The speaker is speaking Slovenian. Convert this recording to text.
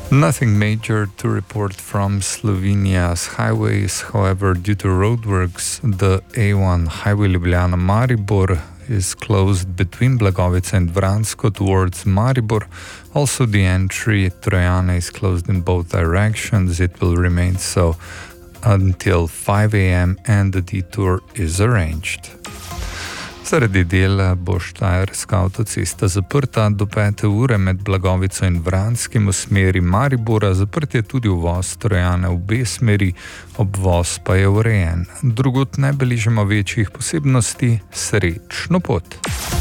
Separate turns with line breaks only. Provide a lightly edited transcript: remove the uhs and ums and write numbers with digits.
Nothing major to report from Slovenia's highways. However, due to roadworks, the A1 highway Ljubljana-Maribor is closed between Blagovica and Vransko towards Maribor. Also, the entry Trojana is closed in both directions. It will remain so until 5 a.m. and the detour is arranged. Zaradi dela bo Štajerska avtocesta zaprta do 5. ure med Blagovico in Vranskim v smeri Maribora. Zaprt je tudi uvoz Trojane v obe smeri, obvoz pa je urejen. Drugod ne beležimo večjih posebnosti. Srečno pot!